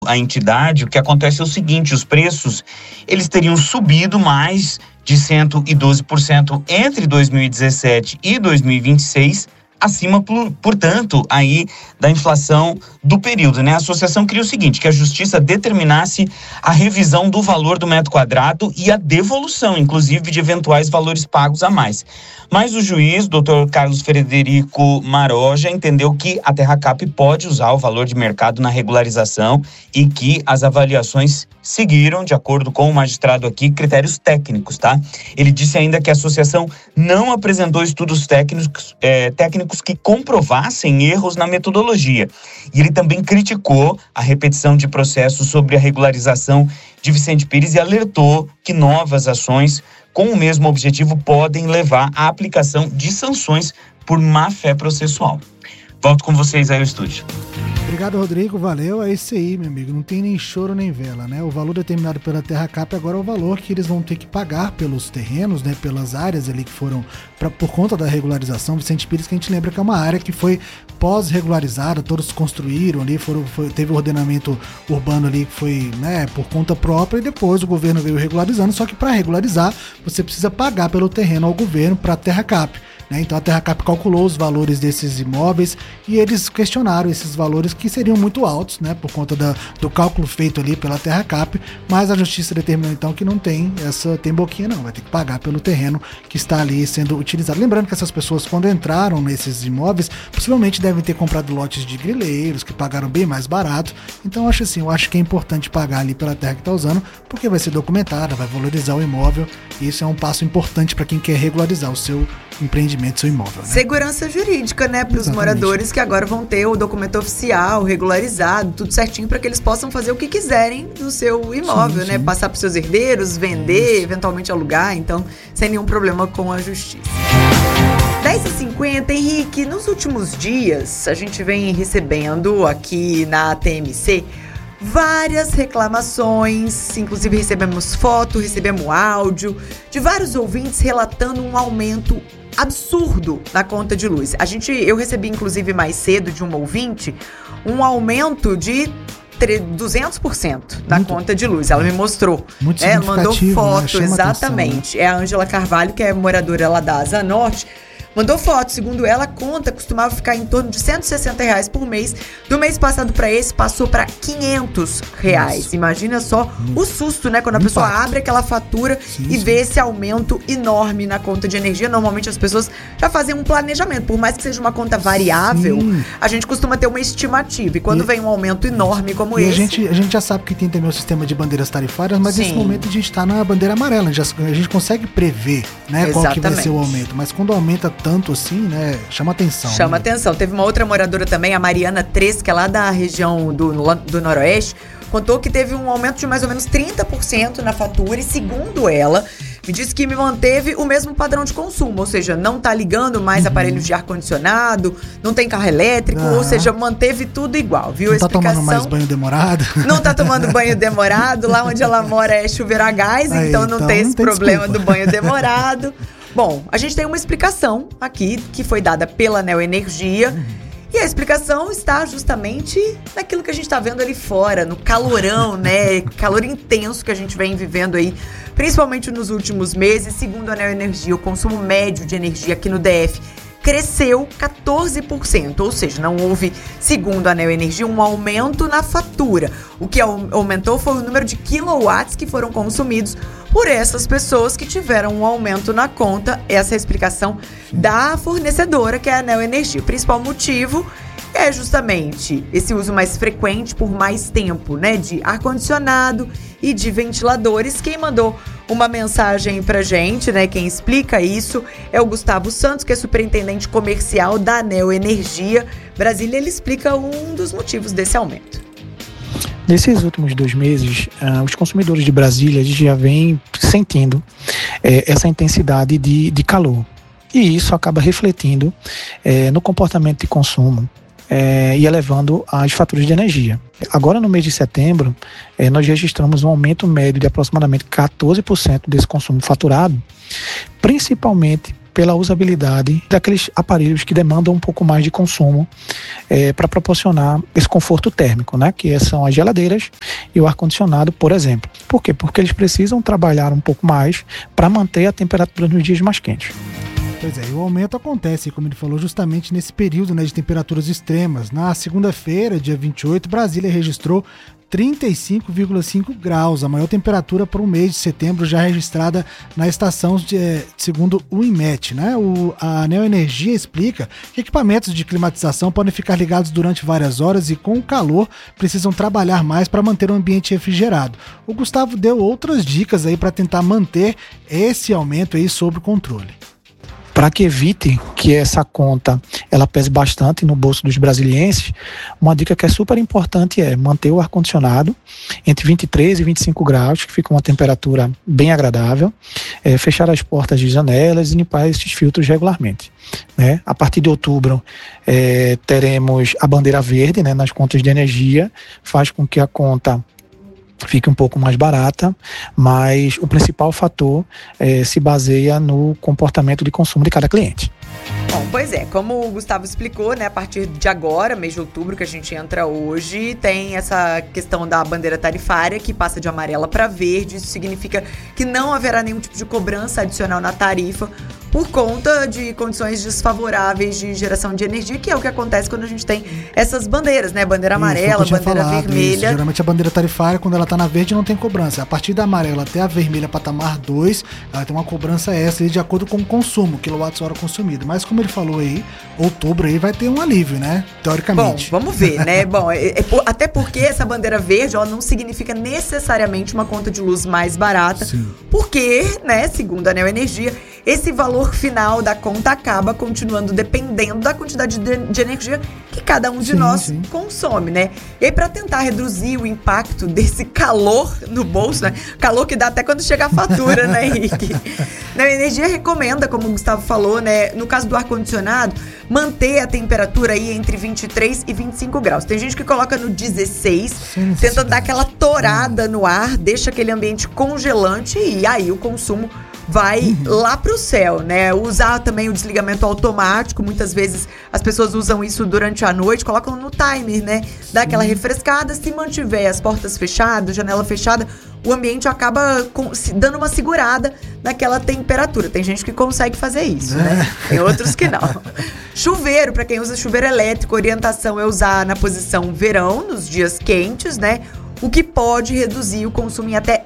a entidade, o que acontece é o seguinte: os preços eles teriam subido mais de 112% entre 2017 e 2026, acima, portanto, aí da inflação do período, né? A associação queria o seguinte, que a justiça determinasse a revisão do valor do metro quadrado e a devolução, inclusive, de eventuais valores pagos a mais. Mas o juiz, Dr. Carlos Frederico Maroja, entendeu que a Terracap pode usar o valor de mercado na regularização e que as avaliações seguiram, de acordo com o magistrado aqui, critérios técnicos, tá? Ele disse ainda que a associação não apresentou estudos técnicos que comprovassem erros na metodologia. E ele também criticou a repetição de processos sobre a regularização de Vicente Pires e alertou que novas ações com o mesmo objetivo podem levar à aplicação de sanções por má-fé processual. Volto com vocês aí ao estúdio. Obrigado, Rodrigo, valeu, é isso aí, meu amigo, não tem nem choro nem vela, né? O valor determinado pela Terracap agora é o valor que eles vão ter que pagar pelos terrenos, né? Pelas áreas ali que foram, por conta da regularização. Vicente Pires, que a gente lembra que é uma área que foi pós-regularizada, todos construíram ali, teve o ordenamento urbano ali que foi, né, por conta própria, e depois o governo veio regularizando, só que para regularizar você precisa pagar pelo terreno ao governo, para a Terracap. Então a Terracap calculou os valores desses imóveis e eles questionaram esses valores que seriam muito altos, né, por conta do cálculo feito ali pela Terracap, mas a justiça determinou então que não tem boquinha não, vai ter que pagar pelo terreno que está ali sendo utilizado. Lembrando que essas pessoas, quando entraram nesses imóveis, possivelmente devem ter comprado lotes de grileiros que pagaram bem mais barato. Então eu acho que é importante pagar ali pela terra que está usando, porque vai ser documentada, vai valorizar o imóvel, e isso é um passo importante para quem quer regularizar o seu empreendimento, seu imóvel, né? Segurança jurídica, né, para os moradores, que agora vão ter o documento oficial, regularizado, tudo certinho, para que eles possam fazer o que quiserem no seu imóvel, sim, né? Sim. Passar para os seus herdeiros, vender, eventualmente alugar, então, sem nenhum problema com a justiça. 10h50, Henrique, nos últimos dias, a gente vem recebendo aqui na TMC várias reclamações, inclusive recebemos foto, recebemos áudio de vários ouvintes relatando um aumento absurdo na conta de luz. Eu recebi inclusive mais cedo de um ouvinte um aumento de 200% da conta de luz. Ela me mostrou. Muito ela mandou foto, né? exatamente. É a Ângela Carvalho, que é moradora lá da Asa Norte. Mandou foto, segundo ela, a conta costumava ficar em torno de R$160 por mês. Do mês passado para esse, passou para R$500. Nossa. Imagina só o susto, né? Quando a pessoa abre aquela fatura e vê esse aumento enorme na conta de energia. Normalmente as pessoas já fazem um planejamento. Por mais que seja uma conta variável, a gente costuma ter uma estimativa. E quando vem um aumento enorme como esse... A gente já sabe que tem também o sistema de bandeiras tarifárias, mas nesse momento a gente está na bandeira amarela. A gente consegue prever, né, qual que vai ser o aumento. Mas quando aumenta tanto assim, né, chama atenção. Chama atenção. Teve uma outra moradora também, a Mariana 3, que é lá da região do Noroeste, contou que teve um aumento de mais ou menos 30% na fatura e, segundo ela, me disse que me manteve o mesmo padrão de consumo, ou seja, não tá ligando mais aparelhos de ar-condicionado, não tem carro elétrico, ou seja, manteve tudo igual, viu? Não tá tomando mais banho demorado? Não tá tomando banho demorado, lá onde ela mora é chuveiro a gás, então não tem esse problema do banho demorado. Bom, a gente tem uma explicação aqui que foi dada pela Neoenergia e a explicação está justamente naquilo que a gente está vendo ali fora, no calorão, né? Calor intenso que a gente vem vivendo aí, principalmente nos últimos meses. Segundo a Neoenergia, o consumo médio de energia aqui no DF cresceu 14%, ou seja, não houve, segundo a Neoenergia, um aumento na fatura. O que aumentou foi o número de quilowatts que foram consumidos por essas pessoas que tiveram um aumento na conta. Essa é a explicação da fornecedora, que é a Neoenergia. O principal motivo é justamente esse uso mais frequente por mais tempo, né, de ar-condicionado e de ventiladores. Quem mandou uma mensagem pra gente, né, quem explica isso é o Gustavo Santos, que é superintendente comercial da Neoenergia Brasília. Ele explica um dos motivos desse aumento. Nesses últimos 2 meses, os consumidores de Brasília já vêm sentindo essa intensidade de calor. E isso acaba refletindo no comportamento de consumo e elevando as faturas de energia. Agora, no mês de setembro, nós registramos um aumento médio de aproximadamente 14% desse consumo faturado, principalmente pela usabilidade daqueles aparelhos que demandam um pouco mais de consumo para proporcionar esse conforto térmico, né? Que são as geladeiras e o ar-condicionado, por exemplo. Por quê? Porque eles precisam trabalhar um pouco mais para manter a temperatura nos dias mais quentes. Pois é, e o aumento acontece, como ele falou, justamente nesse período, né, de temperaturas extremas. Na segunda-feira, dia 28, Brasília registrou 35,5 graus, a maior temperatura para o mês de setembro já registrada na estação, segundo o INMET, né? A Neoenergia explica que equipamentos de climatização podem ficar ligados durante várias horas e com o calor precisam trabalhar mais para manter o ambiente refrigerado. O Gustavo deu outras dicas aí para tentar manter esse aumento aí sob controle. Para que evite que essa conta ela pese bastante no bolso dos brasilienses, uma dica que é super importante é manter o ar-condicionado entre 23 e 25 graus, que fica uma temperatura bem agradável, fechar as portas e janelas e limpar esses filtros regularmente. Né? A partir de outubro teremos a bandeira verde, né, nas contas de energia, faz com que a conta fique um pouco mais barata, mas o principal fator se baseia no comportamento de consumo de cada cliente. Bom, pois é, como o Gustavo explicou, né, a partir de agora, mês de outubro, que a gente entra hoje, tem essa questão da bandeira tarifária que passa de amarela para verde. Isso significa que não haverá nenhum tipo de cobrança adicional na tarifa por conta de condições desfavoráveis de geração de energia, que é o que acontece quando a gente tem essas bandeiras, né? Bandeira amarela, bandeira vermelha. Isso. Geralmente a bandeira tarifária, quando ela tá na verde, não tem cobrança. A partir da amarela até a vermelha, patamar 2, ela tem uma cobrança extra de acordo com o consumo, quilowatts-hora consumido. Mas como ele falou aí, outubro aí vai ter um alívio, né? Teoricamente. Bom, vamos ver, né? Bom, até porque essa bandeira verde, ela não significa necessariamente uma conta de luz mais barata. Sim. Porque, né, segundo a Neoenergia, esse valor final da conta acaba continuando dependendo da quantidade de energia que cada um de nós consome, né? E aí, para tentar reduzir o impacto desse calor no bolso, né? Calor que dá até quando chega a fatura, né, Henrique? A Energia recomenda, como o Gustavo falou, né, no caso do ar-condicionado, manter a temperatura aí entre 23 e 25 graus. Tem gente que coloca no 16, tenta dar aquela torada no ar, deixa aquele ambiente congelante e aí o consumo vai lá pro céu, né? Usar também o desligamento automático, muitas vezes as pessoas usam isso durante a noite, colocam no timer, né? Dá aquela refrescada, se mantiver as portas fechadas, janela fechada, o ambiente acaba dando uma segurada naquela temperatura. Tem gente que consegue fazer isso, né? Tem outros que não. Chuveiro, para quem usa chuveiro elétrico, orientação é usar na posição verão, nos dias quentes, né? O que pode reduzir o consumo em até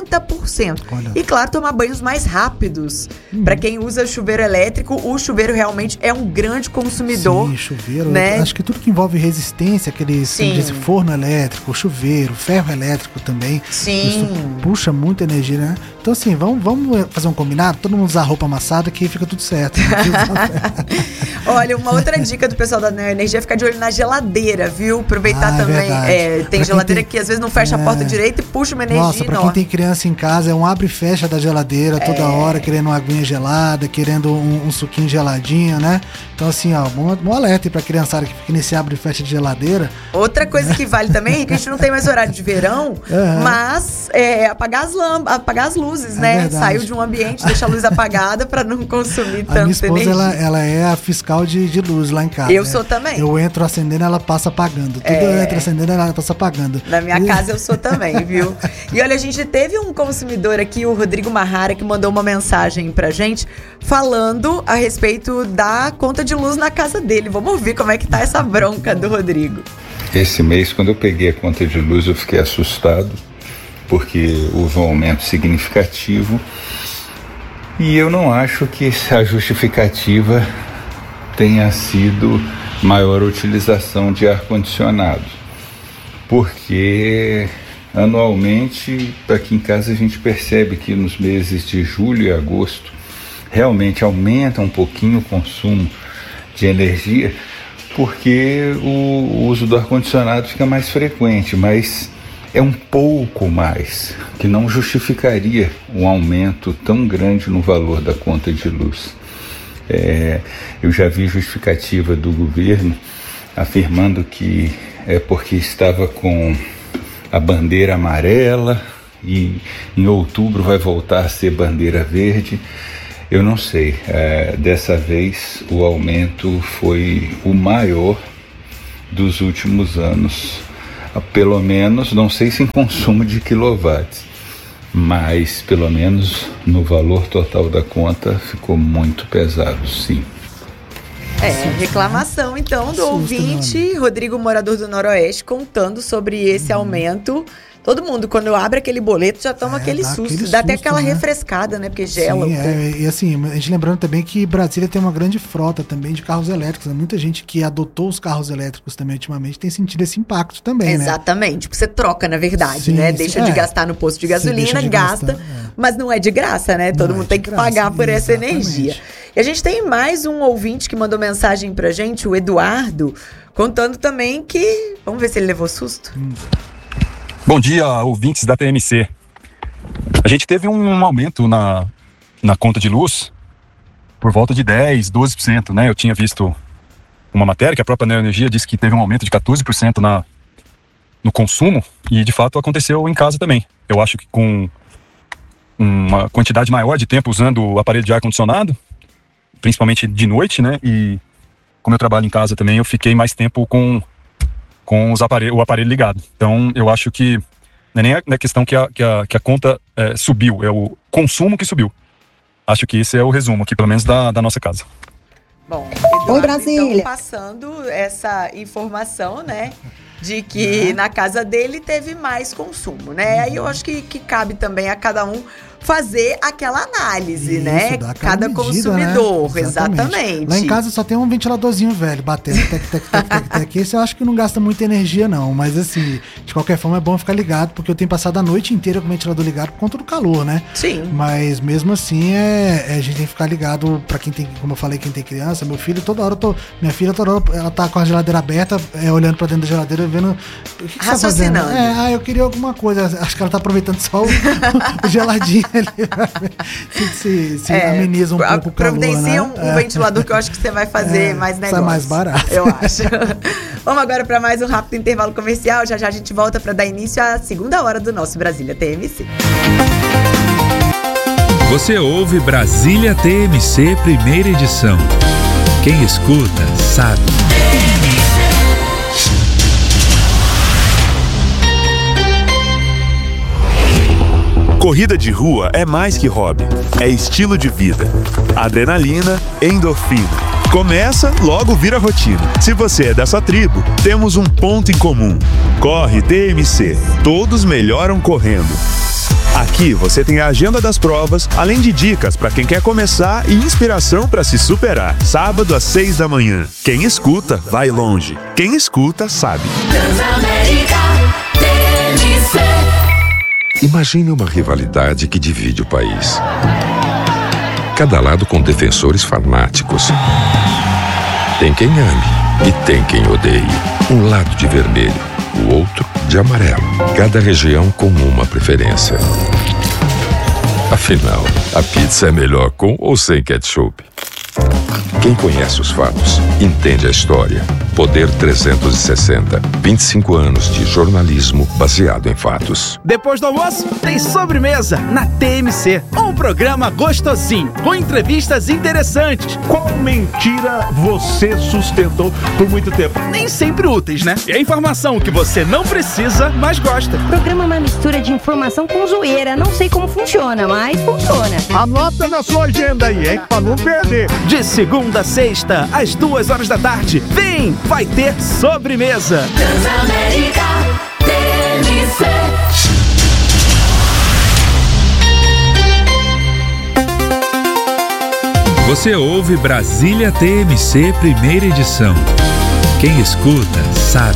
30%. Olha. E, claro, tomar banhos mais rápidos. Para quem usa chuveiro elétrico, o chuveiro realmente é um grande consumidor. Sim, chuveiro. Né? Acho que tudo que envolve resistência, aquele forno elétrico, chuveiro, ferro elétrico também. Sim. Isso puxa muita energia, né? Então, assim, vamos fazer um combinado? Todo mundo usar roupa amassada que fica tudo certo. Olha, uma outra dica do pessoal da Neoenergia é ficar de olho na geladeira, viu? Aproveitar também. Tem pra geladeira que às vezes não fecha a porta direito e puxa uma energia. Nossa, pra quem tem criança em casa, é um abre e fecha da geladeira toda hora, querendo uma aguinha gelada, querendo um suquinho geladinho, né? Então, assim, ó, um alerta aí pra criançada que fica nesse abre e fecha de geladeira. Outra coisa que vale também é que a gente não tem mais horário de verão, mas apagar as luzes, né? Verdade. Saiu de um ambiente, deixa a luz apagada pra não consumir tanta energia. A minha esposa, ela é a fiscal de luz lá em casa. Eu sou também. Eu entro acendendo, ela passa apagando. Tudo eu entro acendendo, ela passa apagando. Na minha casa eu sou também, viu? E olha, a gente teve um consumidor aqui, o Rodrigo Marrara, que mandou uma mensagem pra gente falando a respeito da conta de luz na casa dele. Vamos ouvir como é que tá essa bronca do Rodrigo. Esse mês, quando eu peguei a conta de luz, eu fiquei assustado, porque houve um aumento significativo e eu não acho que a justificativa tenha sido maior utilização de ar-condicionado, porque anualmente aqui em casa a gente percebe que nos meses de julho e agosto realmente aumenta um pouquinho o consumo de energia, porque o uso do ar-condicionado fica mais frequente, mas é um pouco mais, que não justificaria um aumento tão grande no valor da conta de luz. Eu já vi justificativa do governo afirmando que é porque estava com a bandeira amarela e em outubro vai voltar a ser bandeira verde. Eu não sei, dessa vez o aumento foi o maior dos últimos anos, pelo menos, não sei se em consumo de quilowatts, mas pelo menos no valor total da conta ficou muito pesado, sim. Reclamação então do ouvinte Rodrigo, morador do Noroeste, contando sobre esse aumento. Todo mundo, quando abre aquele boleto, já toma aquele susto. Dá até aquela refrescada, né? Porque gela. Sim, e assim, a gente lembrando também que Brasília tem uma grande frota também de carros elétricos. Né? Muita gente que adotou os carros elétricos também ultimamente tem sentido esse impacto também, Exatamente. Porque você troca, na verdade, né? Deixa de gastar no posto de gasolina, gasta. Mas não é de graça, né? Todo mundo tem que pagar por essa energia. E a gente tem mais um ouvinte que mandou mensagem pra gente, o Eduardo, contando também que... Vamos ver se ele levou susto. Bom dia, ouvintes da TMC. A gente teve um aumento na conta de luz por volta de 10%, 12%, né? Eu tinha visto uma matéria que a própria Neoenergia disse que teve um aumento de 14% no consumo e, de fato, aconteceu em casa também. Eu acho que com uma quantidade maior de tempo usando o aparelho de ar-condicionado, principalmente de noite, né? E como eu trabalho em casa também, eu fiquei mais tempo com o aparelho ligado. Então, eu acho que não é nem a questão que a conta subiu, é o consumo que subiu. Acho que esse é o resumo aqui, pelo menos da nossa casa. Bom, Eduardo, oi, Brasília. Então, passando essa informação, né, de que na casa dele teve mais consumo, né? Aí eu acho que cabe também a cada um fazer aquela análise, né? Cada medida, consumidor, né? Exatamente. Lá em casa só tem um ventiladorzinho velho batendo, esse eu acho que não gasta muita energia não, mas assim, de qualquer forma é bom ficar ligado, porque eu tenho passado a noite inteira com o ventilador ligado por conta do calor, né? Sim. Mas mesmo assim, a gente tem que ficar ligado pra quem tem, como eu falei, quem tem criança, meu filho, minha filha toda hora, ela tá com a geladeira aberta, olhando pra dentro da geladeira, vendo o que você tá fazendo? Eu queria alguma coisa, acho que ela tá aproveitando só o geladinho. Se ameniza um pouco o calor, providencia um ventilador que eu acho que você vai fazer mais negócio. Sai mais barato. Eu acho. Vamos agora para mais um rápido intervalo comercial. Já a gente volta para dar início à segunda hora do nosso Brasília TMC. Você ouve Brasília TMC, primeira edição. Quem escuta, sabe. Corrida de rua é mais que hobby, é estilo de vida. Adrenalina, endorfina. Começa, logo vira rotina. Se você é dessa tribo, temos um ponto em comum. Corre TMC. Todos melhoram correndo. Aqui você tem a agenda das provas, além de dicas para quem quer começar e inspiração para se superar. Sábado às 6 da manhã. Quem escuta, vai longe. Quem escuta, sabe. Transamérica TMC. Imagine uma rivalidade que divide o país. Cada lado com defensores fanáticos. Tem quem ame e tem quem odeie. Um lado de vermelho, o outro de amarelo. Cada região com uma preferência. Afinal, a pizza é melhor com ou sem ketchup? Quem conhece os fatos, entende a história. Poder 360. 25 anos de jornalismo baseado em fatos. Depois do almoço, tem sobremesa na TMC. Um programa gostosinho, com entrevistas interessantes. Qual mentira você sustentou por muito tempo? Nem sempre úteis, né? E a informação que você não precisa, mas gosta. O programa é uma mistura de informação com zoeira. Não sei como funciona, mas funciona. Anota na sua agenda aí, hein? Pra não perder. De segunda a sexta, às 2h da tarde. Vem! Vai ter sobremesa. Transamérica TMC. Você ouve Brasília TMC, primeira edição. Quem escuta, sabe.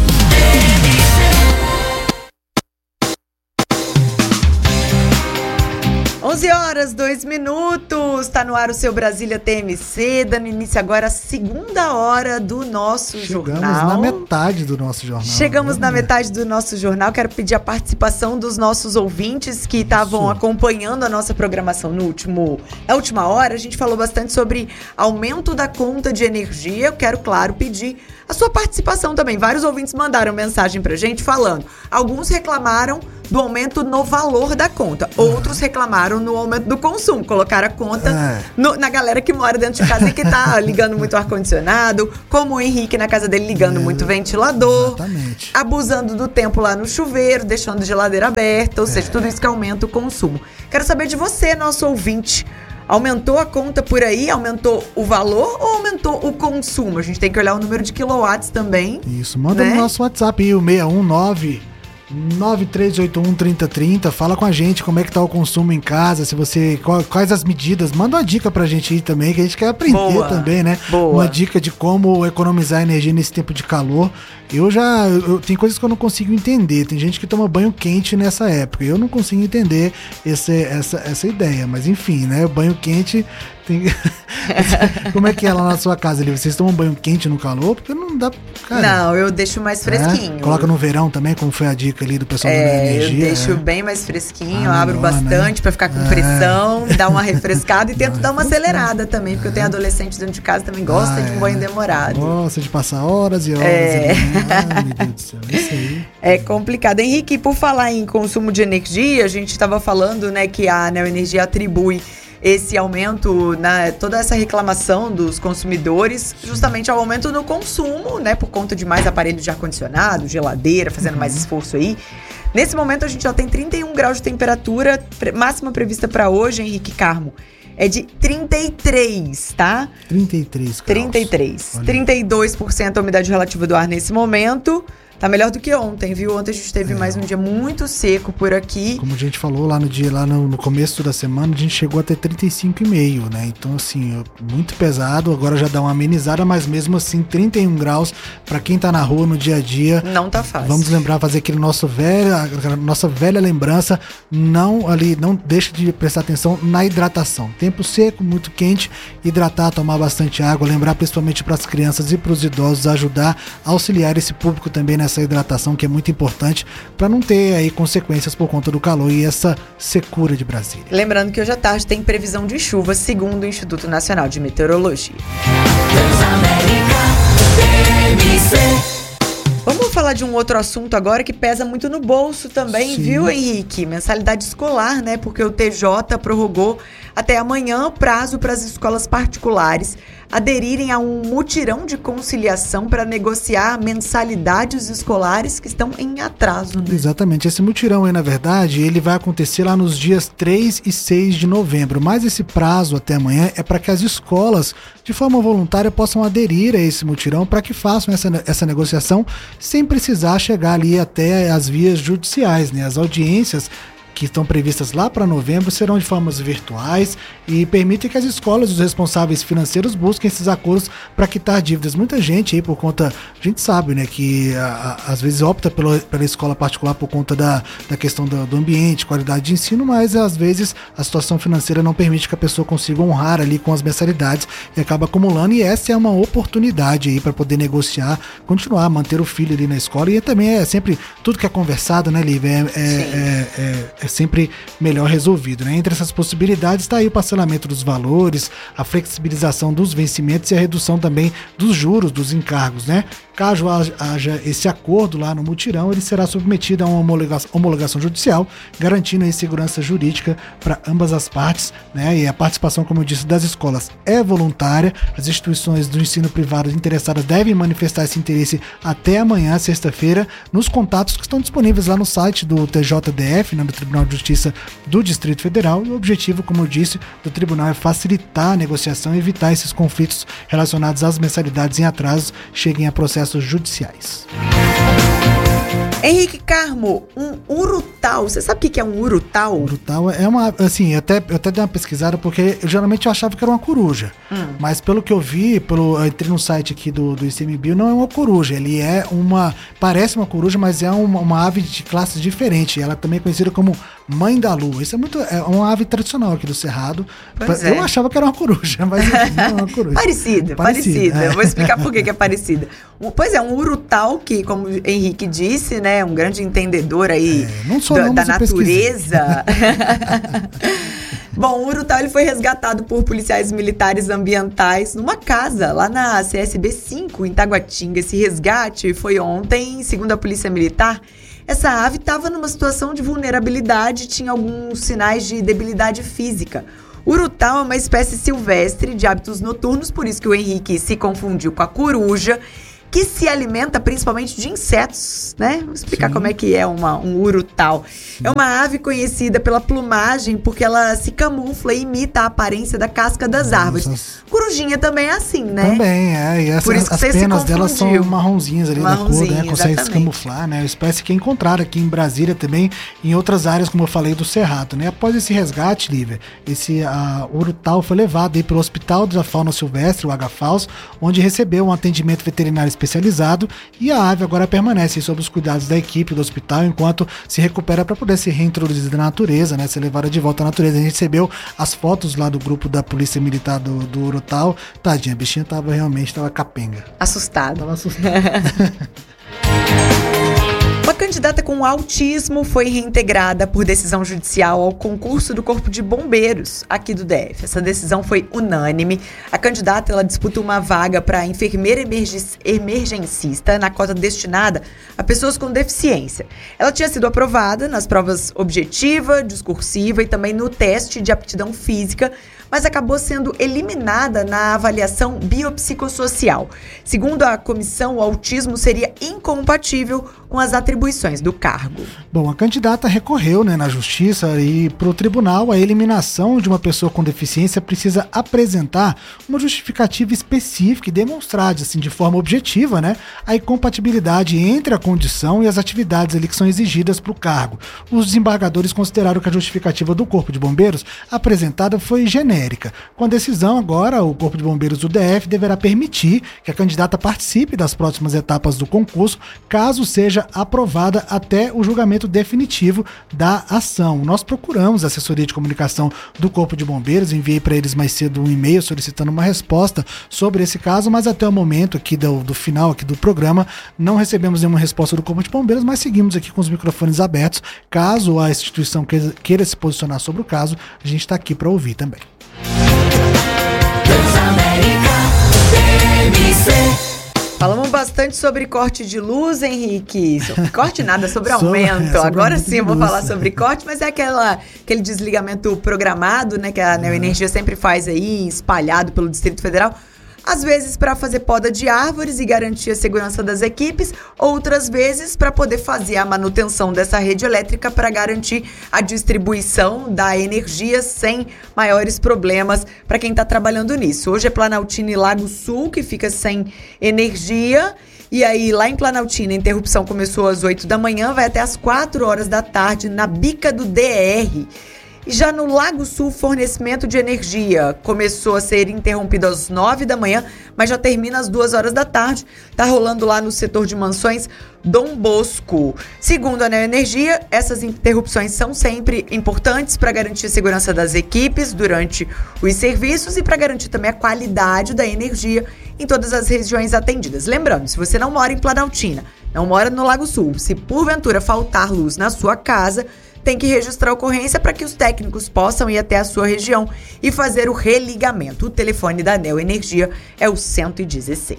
11h02. Tá no ar o seu Brasília TMC, dando início agora à segunda hora do nosso jornal. Chegamos na metade do nosso jornal. Chegamos na metade do nosso jornal. Quero pedir a participação dos nossos ouvintes que estavam acompanhando a nossa programação na última hora. A gente falou bastante sobre aumento da conta de energia. Eu quero, claro, pedir a sua participação também. Vários ouvintes mandaram mensagem pra gente falando. Alguns reclamaram do aumento no valor da conta. Outros reclamaram no aumento do consumo, colocaram a conta na galera que mora dentro de casa e que tá ligando muito ar-condicionado, como o Henrique na casa dele ligando muito ventilador, abusando do tempo lá no chuveiro, deixando a geladeira aberta, ou seja, tudo isso que aumenta o consumo. Quero saber de você, nosso ouvinte. Aumentou a conta por aí? Aumentou o valor ou aumentou o consumo? A gente tem que olhar o número de quilowatts também. Isso, manda no nosso WhatsApp aí, o 619-9381-3030. Fala com a gente como é que tá o consumo em casa, se você quais as medidas. Manda uma dica pra gente aí também, que a gente quer aprender também, né? Uma dica de como economizar energia nesse tempo de calor. Tem coisas que eu não consigo entender. Tem gente que toma banho quente nessa época. Eu não consigo entender essa ideia. Mas enfim, né? O banho quente tem... Como é que é lá na sua casa ali? Vocês tomam banho quente no calor? Porque não dá... Cara, não, eu deixo mais fresquinho. Coloca no verão também, como foi a dica ali do pessoal da energia. Eu deixo bem mais fresquinho, abro bastante pra ficar com pressão, dar uma refrescada e tento dar uma acelerada também, porque eu tenho adolescente dentro de casa também gosta de um banho demorado. Gosta de passar horas e horas. Meu Deus do céu, isso aí. É complicado. Henrique, por falar em consumo de energia, a gente estava falando, né, que a Neoenergia atribui esse aumento, toda essa reclamação dos consumidores, justamente ao aumento no consumo, né, por conta de mais aparelhos de ar-condicionado, geladeira, fazendo mais esforço aí. Nesse momento a gente já tem 31 graus de temperatura, máxima prevista para hoje, Henrique Carmo. É de 33, tá? 33 graus. 33. Olha. 32% a umidade relativa do ar nesse momento. Tá melhor do que ontem, viu? Ontem a gente teve mais um dia muito seco por aqui. Como a gente falou lá no começo da semana, a gente chegou até 35,5, né? Então, assim, muito pesado. Agora já dá uma amenizada, mas mesmo assim, 31 graus pra quem tá na rua no dia a dia. Não tá fácil. Vamos lembrar, fazer aquele nossa velha lembrança. Não deixa de prestar atenção na hidratação. Tempo seco, muito quente, hidratar, tomar bastante água. Lembrar principalmente para as crianças e para os idosos, ajudar a auxiliar esse público também essa hidratação, que é muito importante para não ter aí consequências por conta do calor e essa secura de Brasília. Lembrando que hoje à tarde tem previsão de chuva, segundo o Instituto Nacional de Meteorologia. Vamos falar de um outro assunto agora que pesa muito no bolso também, viu, Henrique? Mensalidade escolar, né? Porque o TJ prorrogou até amanhã o prazo para as escolas particulares aderirem a um mutirão de conciliação para negociar mensalidades escolares que estão em atraso. Né? Exatamente. Esse mutirão aí, na verdade, ele vai acontecer lá nos dias 3 e 6 de novembro. Mas esse prazo até amanhã é para que as escolas, de forma voluntária, possam aderir a esse mutirão para que façam essa negociação sem precisar chegar ali até as vias judiciais, né? As audiências que estão previstas lá para novembro serão de formas virtuais e permitem que as escolas e os responsáveis financeiros busquem esses acordos para quitar dívidas. Muita gente aí por conta, a gente sabe, né, que às vezes opta pela escola particular por conta da questão do ambiente, qualidade de ensino, mas às vezes a situação financeira não permite que a pessoa consiga honrar ali com as mensalidades e acaba acumulando, e essa é uma oportunidade aí para poder negociar, continuar, manter o filho ali na escola, e também é sempre tudo que é conversado, né, Lívia, é sempre melhor resolvido, né? Entre essas possibilidades está aí o parcelamento dos valores, a flexibilização dos vencimentos e a redução também dos juros dos encargos, né? Caso haja esse acordo lá no mutirão, ele será submetido a uma homologação judicial, garantindo aí segurança jurídica para ambas as partes, né? E a participação, como eu disse, das escolas é voluntária. As instituições do ensino privado interessadas devem manifestar esse interesse até amanhã, sexta-feira, nos contatos que estão disponíveis lá no site do TJDF, né, do Tribunal de Justiça do Distrito Federal. E o objetivo, como eu disse, do tribunal é facilitar a negociação e evitar esses conflitos relacionados às mensalidades em atrasos cheguem a processos judiciais. Henrique Carmo, um urutau. Você sabe o que é um urutau? Urutau é uma, assim, eu até dei uma pesquisada porque geralmente eu achava que era uma coruja. Mas pelo que eu vi, eu entrei no site aqui do ICMBio, não é uma coruja. Ele é parece uma coruja, mas é uma ave de classe diferente. Ela também é conhecida como mãe da lua. Isso é uma ave tradicional aqui do Cerrado. Eu achava que era uma coruja, mas não é uma coruja. Parecida. Eu vou explicar por que é parecida. Pois é, um urutau que, como o Henrique disse, né, um grande entendedor aí da natureza. Bom, o urutau ele foi resgatado por policiais militares ambientais numa casa lá na CSB 5, em Taguatinga. Esse resgate foi ontem, segundo a Polícia Militar. Essa ave estava numa situação de vulnerabilidade, tinha alguns sinais de debilidade física. O urutau é uma espécie silvestre de hábitos noturnos, por isso que o Henrique se confundiu com a coruja, que se alimenta principalmente de insetos, né? Vou explicar como é que é um urutau. É uma ave conhecida pela plumagem porque ela se camufla e imita a aparência da casca das árvores. Corujinha também é assim, né? Também, E as penas delas são marronzinhas ali da cor, né? Consegue se camuflar, né? É uma espécie que é encontrada aqui em Brasília também, em outras áreas, como eu falei, do Cerrado, né? Após esse resgate, Lívia, esse urutau foi levado aí pelo Hospital da Fauna Silvestre, o HFAUS, onde recebeu um atendimento veterinário especializado, e a ave agora permanece sob os cuidados da equipe do hospital enquanto se recupera para poder ser reintroduzida na natureza, né, ser levada de volta à natureza. A gente recebeu as fotos lá do grupo da Polícia Militar do urutau. Tadinha, a bichinha realmente tava capenga. Assustada. Tava assustada. Uma candidata com autismo foi reintegrada por decisão judicial ao concurso do Corpo de Bombeiros aqui do DF. Essa decisão foi unânime. A candidata ela disputa uma vaga para enfermeira emergencista na cota destinada a pessoas com deficiência. Ela tinha sido aprovada nas provas objetiva, discursiva e também no teste de aptidão física, mas acabou sendo eliminada na avaliação biopsicossocial. Segundo a comissão, o autismo seria incompatível com as atribuições do cargo. Bom, a candidata recorreu, né, na justiça e para o tribunal a eliminação de uma pessoa com deficiência precisa apresentar uma justificativa específica e demonstrar, assim, de forma objetiva, né, a incompatibilidade entre a condição e as atividades ali que são exigidas para o cargo. Os desembargadores consideraram que a justificativa do Corpo de Bombeiros apresentada foi genérica. Com a decisão, agora, o Corpo de Bombeiros do DF deverá permitir que a candidata participe das próximas etapas do concurso, caso seja aprovada até o julgamento definitivo da ação. Nós procuramos a assessoria de comunicação do Corpo de Bombeiros, enviei para eles mais cedo um e-mail solicitando uma resposta sobre esse caso, mas até o momento aqui do final aqui do programa, não recebemos nenhuma resposta do Corpo de Bombeiros, mas seguimos aqui com os microfones abertos. Caso a instituição queira se posicionar sobre o caso, a gente está aqui para ouvir também. Falamos bastante sobre corte de luz, Henrique. Corte nada, sobre aumento. Agora sim eu vou falar sobre corte, mas é aquele desligamento programado, né, que a Neoenergia sempre faz aí, espalhado pelo Distrito Federal. Às vezes para fazer poda de árvores e garantir a segurança das equipes, outras vezes para poder fazer a manutenção dessa rede elétrica para garantir a distribuição da energia sem maiores problemas para quem está trabalhando nisso. Hoje é Planaltina e Lago Sul que fica sem energia. E aí, lá em Planaltina, a interrupção começou às 8 da manhã, vai até às 4 horas da tarde, na bica do DR. E já no Lago Sul, fornecimento de energia começou a ser interrompido às 9 da manhã, mas já termina às 2 horas da tarde. Tá rolando lá no setor de mansões Dom Bosco. Segundo a Neoenergia, essas interrupções são sempre importantes para garantir a segurança das equipes durante os serviços e para garantir também a qualidade da energia em todas as regiões atendidas. Lembrando, se você não mora em Planaltina, não mora no Lago Sul, se porventura faltar luz na sua casa, tem que registrar a ocorrência para que os técnicos possam ir até a sua região e fazer o religamento. O telefone da Neoenergia é o 116.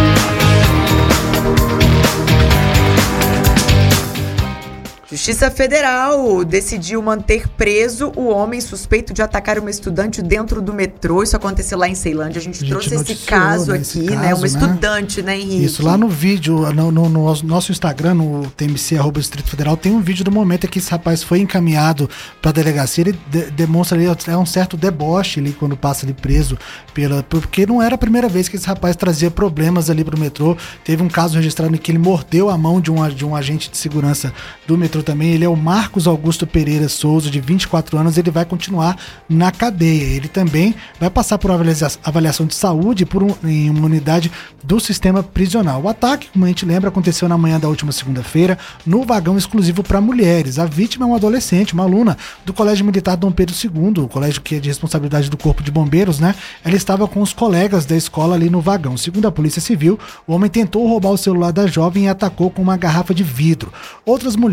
Justiça Federal decidiu manter preso o homem suspeito de atacar uma estudante dentro do metrô. Isso aconteceu lá em Ceilândia. A gente trouxe esse caso aqui, né? Uma estudante, né, Henrique? Isso, lá no vídeo, no nosso Instagram, no TMC, @Distrito Federal, tem um vídeo do momento em que esse rapaz foi encaminhado para a delegacia. Ele demonstra ali um certo deboche ali quando passa ali preso, porque não era a primeira vez que esse rapaz trazia problemas ali pro metrô. Teve um caso registrado em que ele mordeu a mão de um agente de segurança do metrô também. Ele é o Marcos Augusto Pereira Souza, de 24 anos, ele vai continuar na cadeia. Ele também vai passar por avaliação de saúde em uma unidade do sistema prisional. O ataque, como a gente lembra, aconteceu na manhã da última segunda-feira, no vagão exclusivo para mulheres. A vítima é uma adolescente, uma aluna do Colégio Militar Dom Pedro II, o colégio que é de responsabilidade do Corpo de Bombeiros, né? Ela estava com os colegas da escola ali no vagão. Segundo a Polícia Civil, o homem tentou roubar o celular da jovem e atacou com uma garrafa de vidro. Outras mulheres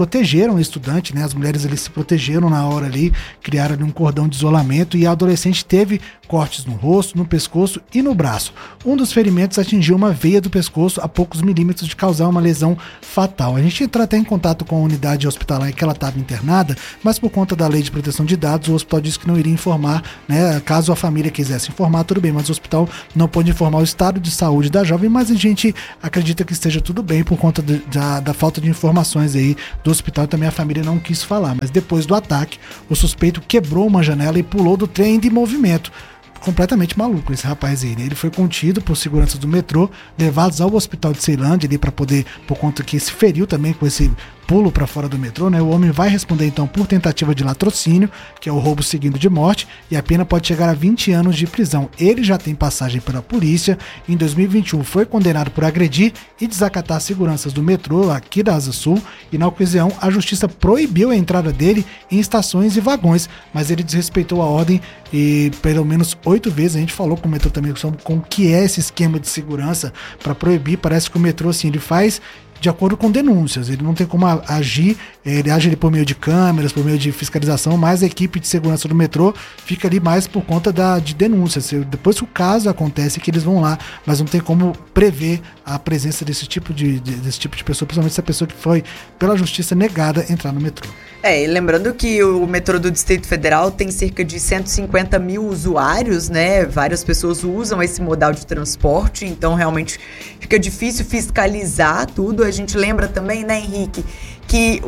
protegeram o estudante, né? As mulheres ali se protegeram na hora ali, criaram ali um cordão de isolamento e a adolescente teve cortes no rosto, no pescoço e no braço. Um dos ferimentos atingiu uma veia do pescoço a poucos milímetros de causar uma lesão fatal. A gente entrou até em contato com a unidade hospitalar em que ela estava internada, mas por conta da lei de proteção de dados, o hospital disse que não iria informar, né? Caso a família quisesse informar, tudo bem, mas o hospital não pôde informar o estado de saúde da jovem, mas a gente acredita que esteja tudo bem por conta da falta de informações aí do hospital, e também a família não quis falar. Mas depois do ataque, o suspeito quebrou uma janela e pulou do trem de movimento. Completamente maluco esse rapaz aí, né? Ele foi contido por seguranças do metrô, levados ao hospital de Ceilândia ali para poder, por conta que se feriu também com esse pulo para fora do metrô, né? O homem vai responder então por tentativa de latrocínio, que é o roubo seguido de morte, e a pena pode chegar a 20 anos de prisão. Ele já tem passagem pela polícia. Em 2021 foi condenado por agredir e desacatar as seguranças do metrô aqui da Asa Sul, e na ocasião a justiça proibiu a entrada dele em estações e vagões, mas ele desrespeitou a ordem e pelo menos 8 vezes a gente falou com o metrô também com o que é esse esquema de segurança para proibir. Parece que o metrô assim, ele faz de acordo com denúncias, ele não tem como agir, ele age ali por meio de câmeras, por meio de fiscalização, mas a equipe de segurança do metrô fica ali mais por conta de denúncias. Depois que o caso acontece, que eles vão lá, mas não tem como prever a presença desse tipo de pessoa, principalmente essa pessoa que foi pela justiça negada entrar no metrô. E lembrando que o metrô do Distrito Federal tem cerca de 150 mil usuários, né? Várias pessoas usam esse modal de transporte, então realmente fica difícil fiscalizar tudo. A gente lembra também, né, Henrique, que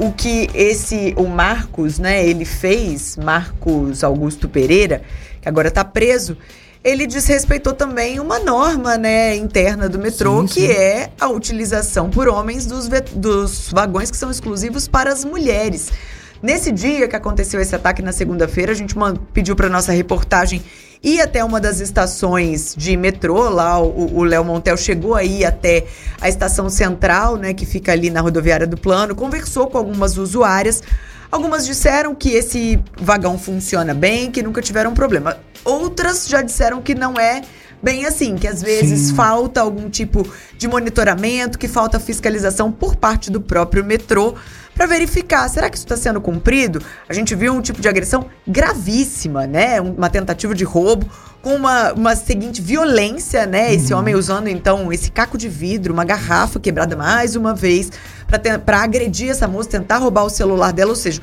o Marcos, né, ele fez, Marcos Augusto Pereira, que agora está preso, ele desrespeitou também uma norma, né, interna do metrô, sim. Que é a utilização por homens dos vagões que são exclusivos para as mulheres. Nesse dia que aconteceu esse ataque, na segunda-feira, a gente pediu para nossa reportagem ir até uma das estações de metrô. Lá o Léo Montel chegou aí até a estação central, né, que fica ali na rodoviária do Plano, conversou com algumas usuárias. Algumas disseram que esse vagão funciona bem, que nunca tiveram problema. Outras já disseram que não é bem assim, que às vezes falta algum tipo de monitoramento, que falta fiscalização por parte do próprio metrô para verificar, será que isso está sendo cumprido? A gente viu um tipo de agressão gravíssima, né? Uma tentativa de roubo com uma seguinte violência, né? Esse homem usando, então, esse caco de vidro, uma garrafa quebrada mais uma vez para agredir essa moça, tentar roubar o celular dela, ou seja,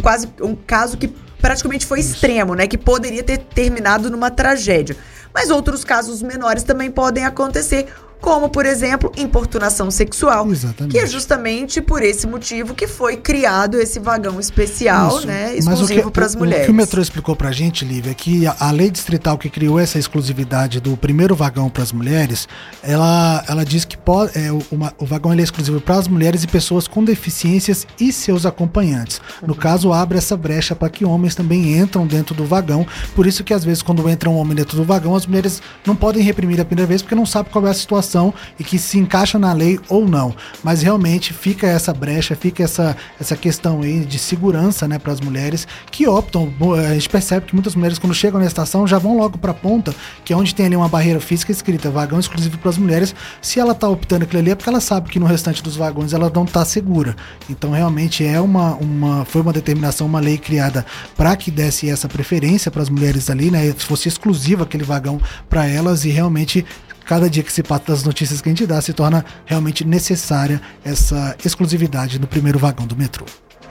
um caso que praticamente foi extremo, né? Que poderia ter terminado numa tragédia. Mas outros casos menores também podem acontecer, como, por exemplo, importunação sexual. Exatamente. Que é justamente por esse motivo que foi criado esse vagão especial, né, exclusivo para as mulheres. O que o metrô explicou pra gente, Lívia, é que a lei distrital que criou essa exclusividade do primeiro vagão para as mulheres, ela diz que o vagão ele é exclusivo para as mulheres e pessoas com deficiências e seus acompanhantes. No caso, abre essa brecha para que homens também entram dentro do vagão. Por isso que, às vezes, quando entra um homem dentro do vagão, as mulheres não podem reprimir a primeira vez porque não sabem qual é a situação e que se encaixa na lei ou não, mas realmente fica essa brecha, fica essa questão aí de segurança, né, para as mulheres que optam. A gente percebe que muitas mulheres, quando chegam na estação, já vão logo para a ponta, que é onde tem ali uma barreira física escrita vagão exclusivo para as mulheres. Se ela tá optando aquilo ali é porque ela sabe que no restante dos vagões ela não tá segura. Então realmente foi uma determinação, uma lei criada para que desse essa preferência para as mulheres ali, né, se fosse exclusivo aquele vagão para elas, e realmente cada dia que se passa das notícias que a gente dá, se torna realmente necessária essa exclusividade no primeiro vagão do metrô.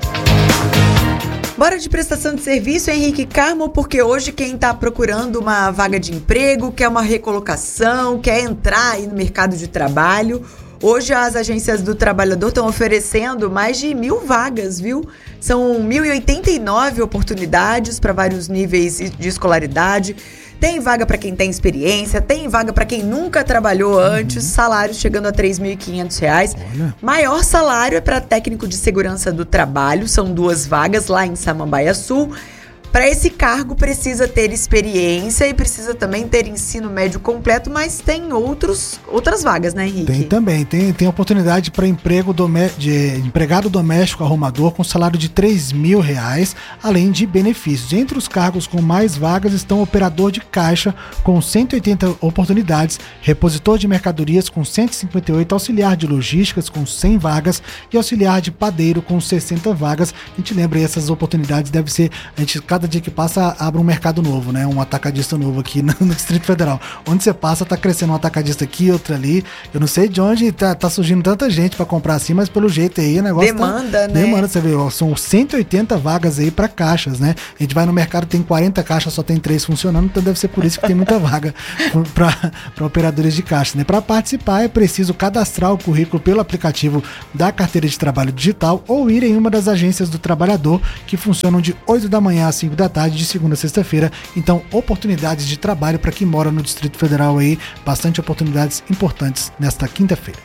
Bora de prestação de serviço, Henrique Carmo, porque hoje quem está procurando uma vaga de emprego, quer uma recolocação, quer entrar aí no mercado de trabalho, hoje as agências do trabalhador estão oferecendo mais de 1.000 vagas, viu? São 1.089 oportunidades para vários níveis de escolaridade. Tem vaga para quem tem experiência, tem vaga para quem nunca trabalhou antes, salários chegando a R$ 3.500. Maior salário é para técnico de segurança do trabalho, são 2 vagas lá em Samambaia Sul. Para esse cargo precisa ter experiência e precisa também ter ensino médio completo, mas tem outras vagas, né, Henrique? Tem também, tem oportunidade para empregado doméstico arrumador com salário de R$3.000, além de benefícios. Entre os cargos com mais vagas estão operador de caixa com 180 oportunidades, repositor de mercadorias com 158, auxiliar de logísticas com 100 vagas e auxiliar de padeiro com 60 vagas. A gente lembra aí, essas oportunidades deve ser, cada dia que passa abre um mercado novo, né? Um atacadista novo aqui no Distrito Federal. Onde você passa, tá crescendo um atacadista aqui, outro ali. Eu não sei de onde tá surgindo tanta gente para comprar assim, mas pelo jeito aí o negócio demanda, né? Demanda, você vê, ó, são 180 vagas aí para caixas, né? A gente vai no mercado, tem 40 caixas, só tem 3 funcionando, então deve ser por isso que tem muita vaga para operadores de caixa, né? Para participar é preciso cadastrar o currículo pelo aplicativo da Carteira de Trabalho Digital ou ir em uma das agências do trabalhador que funcionam de 8 da manhã às 5 da tarde, de segunda a sexta-feira. Então, oportunidades de trabalho para quem mora no Distrito Federal aí, bastante oportunidades importantes nesta quinta-feira.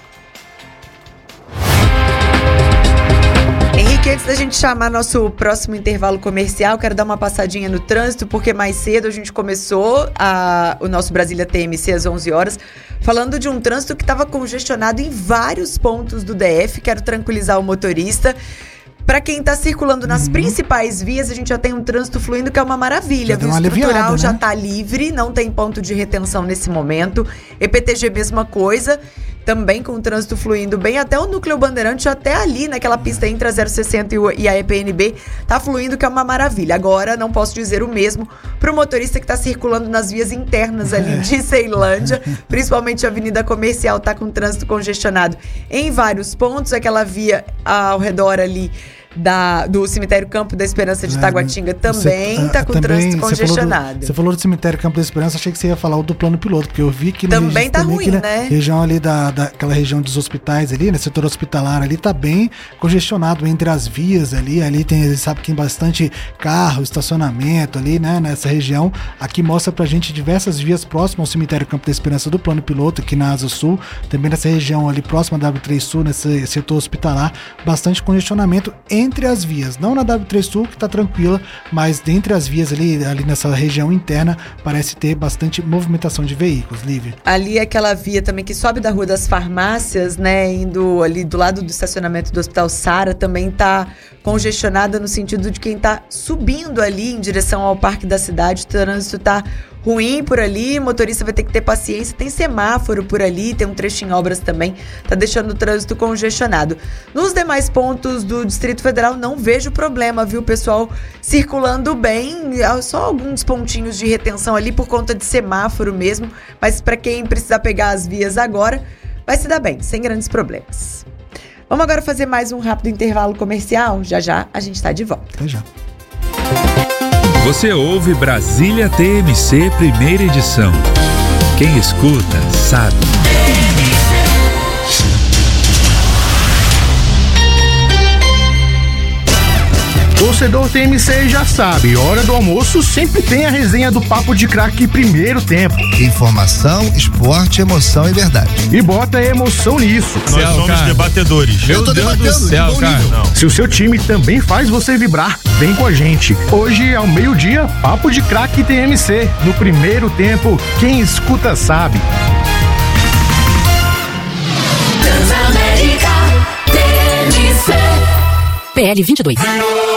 Henrique, antes da gente chamar nosso próximo intervalo comercial, quero dar uma passadinha no trânsito, porque mais cedo a gente começou o nosso Brasília TMC às 11 horas, falando de um trânsito que estava congestionado em vários pontos do DF. Quero tranquilizar o motorista. Para quem está circulando nas principais vias, a gente já tem um trânsito fluindo, que é uma maravilha. O estrutural já está livre, não tem ponto de retenção nesse momento. EPTG, mesma coisa, também com o trânsito fluindo bem. Até o Núcleo Bandeirante, até ali naquela pista entre a 060 e a EPNB, tá fluindo, que é uma maravilha. Agora, não posso dizer o mesmo para o motorista que está circulando nas vias internas ali de Ceilândia, principalmente a Avenida Comercial, está com trânsito congestionado em vários pontos. Aquela via ao redor ali do cemitério Campo da Esperança de Taguatinga também está com trânsito congestionado. Você falou do cemitério Campo da Esperança, achei que você ia falar o do plano piloto, porque eu vi que também tá ruim, né? Região ali daquela região dos hospitais ali, né? Setor hospitalar ali tá bem congestionado entre as vias ali tem, sabe que tem bastante carro, estacionamento ali, né? Nessa região. Aqui mostra pra gente diversas vias próximas ao cemitério Campo da Esperança do plano piloto, aqui na Asa Sul, também nessa região ali próxima da W3 Sul, nesse setor hospitalar, bastante congestionamento entre as vias, não na W3 Sul, que tá tranquila, mas dentre as vias ali nessa região interna, parece ter bastante movimentação de veículos, Lívia. Ali aquela via também que sobe da Rua das Farmácias, né, indo ali do lado do estacionamento do Hospital Sara, também tá congestionada no sentido de quem tá subindo ali em direção ao Parque da Cidade. O trânsito tá ruim por ali, motorista vai ter que ter paciência, tem semáforo por ali, tem um trecho em obras também, tá deixando o trânsito congestionado. Nos demais pontos do Distrito Federal não vejo problema, viu, pessoal? Circulando bem, só alguns pontinhos de retenção ali por conta de semáforo mesmo, mas para quem precisar pegar as vias agora, vai se dar bem, sem grandes problemas. Vamos agora fazer mais um rápido intervalo comercial, já a gente tá de volta. Até já. Você ouve Brasília TMC, primeira edição. Quem escuta, sabe. Torcedor TMC já sabe, hora do almoço sempre tem a resenha do Papo de Craque Primeiro Tempo. Informação, esporte, emoção e verdade. E bota emoção nisso. Nós somos debatedores. Meu Deus do céu, cara. Se o seu time também faz você vibrar, vem com a gente. Hoje, ao meio-dia, Papo de Craque TMC. No Primeiro Tempo, quem escuta sabe. Transamérica TMC. PL 22.